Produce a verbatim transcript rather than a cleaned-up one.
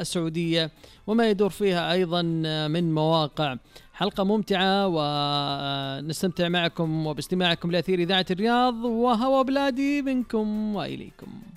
السعودية وما يدور فيها أيضا من مواقع. حلقة ممتعة ونستمتع معكم وباستماعكم لأثير إذاعة الرياض وهوى بلادي منكم وإليكم.